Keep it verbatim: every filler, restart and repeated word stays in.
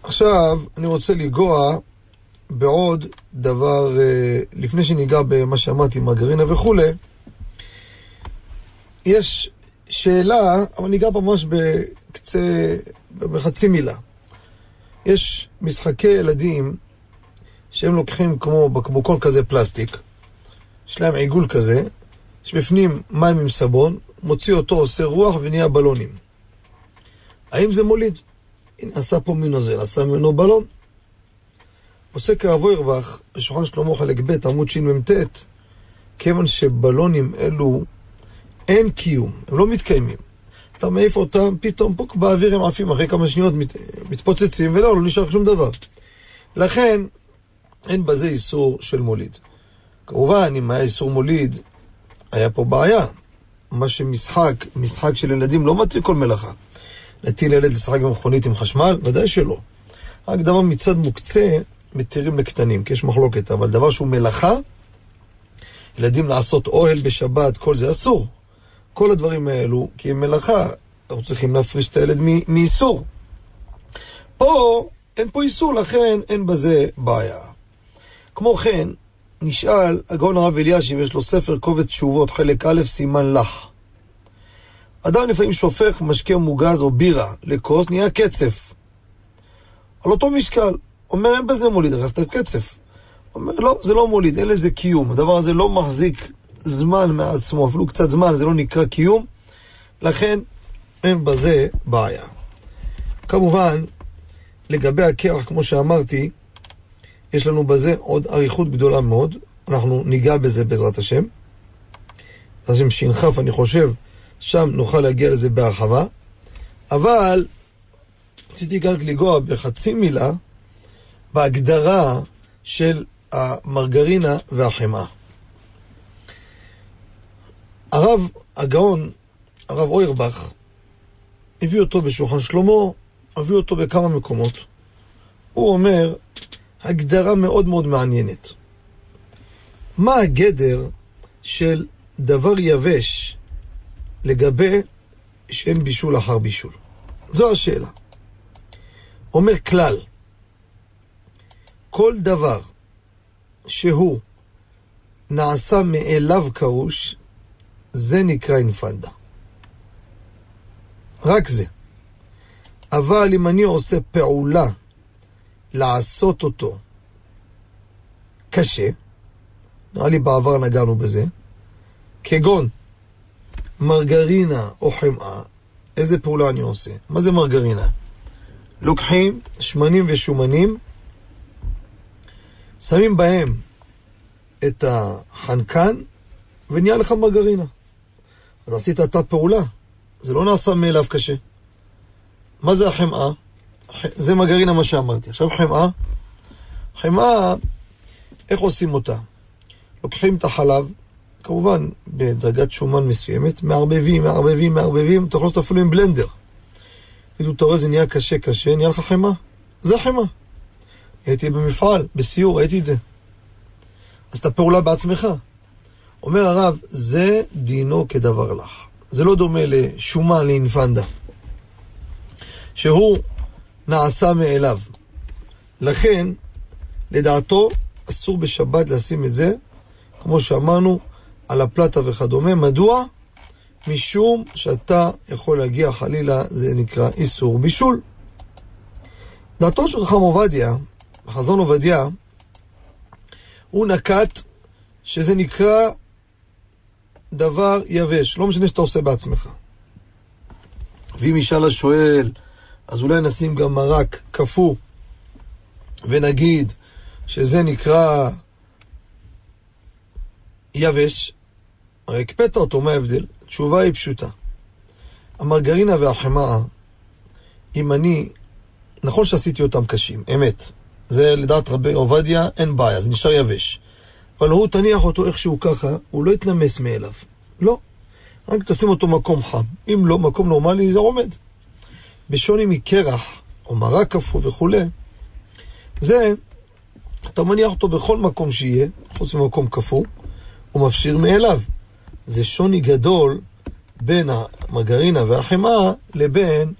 עכשיו אני רוצה לגוע בעוד דבר, לפני שניגע במה שאמרתי, מרגרינה וכו'. יש שאלה, אבל ניגע ממש בקצה, בחצי מילה. יש משחקי ילדים שהם לוקחים כמו בקבוקון כזה פלסטיק, יש להם עיגול כזה, יש בפנים מים עם סבון, מוציא אותו, עושה רוח ונהיה בלונים. האם זה מוליד? הנה, עשה פה מנוזל, עשה ממנו בלון. פוסק הרב אוירבך, בשולחן שלמה חלק ב' עמוד שמ"ט, כיוון שבלונים אלו אין קיום, הם לא מתקיימים. אתה מעיף אותם, פתאום פוק באוויר הם עפים, אחרי כמה שניות מת, מתפוצצים, ולא, לא נשאר שום דבר. לכן, אין בזה איסור של מוליד. כמובן, אם היה איסור מוליד, היה פה בעיה. מה שמשחק, משחק של ילדים לא מתיר כל מלאכה. להטיל ילד לשחק במכונית עם חשמל? ודאי שלא. רק דבר מצד מוקצה, מתירים לקטנים, כי יש מחלוקת, אבל דבר שהוא מלאכה, ילדים לעשות אוהל בשבת, כל זה אסור. כל הדברים האלו, כי הם מלאכה, אנחנו צריכים להפריש את הילד מ- מאיסור. פה, אין פה איסור, לכן אין בזה בעיה. כמו כן, נשאל, הגאון הרב אלישיב, יש לו ספר קובץ תשובות, חלק א', סימן לך. אדם לפעמים שופך משקה מוגז או בירה לכוס, נהיה קצף. על אותו משקל, אומר, אין בזה מוליד, הרסת קצף. אומר, לא, זה לא מוליד, אין לזה קיום. הדבר הזה לא מחזיק זמן מעצמו, אפילו קצת זמן, זה לא נקרא קיום. לכן, אין בזה בעיה. כמובן, לגבי הקרח, כמו שאמרתי, יש לנו בזה עוד עריכות גדולה מאוד. אנחנו ניגע בזה בעזרת השם. השם שינחף, אני חושב, שם נוכל להגיע לזה בהרחבה. אבל, רציתי גם לגוע בחצי מילה, בהגדרה של המרגרינה והחמאה. הרב הגאון, הרב אוירבך, הביא אותו בשולחן שלמה, הביא אותו בכמה מקומות. הוא אומר, הגדרה מאוד מאוד מעניינת. מה הגדר של דבר יבש לגבי שאין בישול אחר בישול? זו השאלה. אומר כלל, כל דבר שהוא נעשה מאליו קרוש, זה נקרא אינפנדה. רק זה. אבל אם אני עושה פעולה לעשות אותו קשה, נראה לי בעבר נגענו בזה, כגון מרגרינה או חמאה, איזה פעולה אני עושה? מה זה מרגרינה? לוקחים שמנים ושומנים, שמים בהם את החנקן, ונהיה לך מרגרינה. אז עשית את הפעולה. זה לא נעשה מאליו קשה. מה זה החמאה? זה מרגרינה מה שאמרתי. עכשיו חמאה. חמאה, איך עושים אותה? לוקחים את החלב, כמובן בדרגת שומן מסוימת, מערבבים, מערבבים, מערבבים, אתה יכול לעשות אפילו עם בלנדר. כאילו אתה רואה זה נהיה קשה קשה, נהיה לך חמאה. זה חמאה. הייתי במפעל, בסיור, ראיתי את זה. אז אתה פעולה בעצמך. אומר הרב, זה דינו כדבר לך. זה לא דומה לשומן, לאינפנדה. שהוא נעשה מאליו. לכן, לדעתו, אסור בשבת לשים את זה, כמו שאמרנו, על הפלטה וכדומה. מדוע? משום שאתה יכול להגיע חלילה, זה נקרא איסור בישול. דעתו של חכם עובדיה, חזון עובדיה, הוא נקט שזה נקרא דבר יבש, לא משנה שאתה עושה בעצמך. ואם ישאל השואל, אז אולי נשים גם מרק קפוא, ונגיד שזה נקרא יבש, הרי הקפאת אותו, מה ההבדל? התשובה היא פשוטה. המרגרינה והחמאה, אם אני, נכון שעשיתי אותם קשים, אמת. זה לדעת רבי עובדיה, אין בעיה, זה נשאר יבש. אבל הוא תניח אותו איכשהו ככה, הוא לא יתנמס מאליו. לא. רק תשים אותו מקום חם. אם לא, מקום נורמלי, זה עומד. בשוני מקרח, או מרק קפוא וכו', זה, אתה מניח אותו בכל מקום שיהיה, חוץ ממקום קפוא, הוא מפשיר מאליו. זה שוני גדול בין המרגרינה והחמאה לבין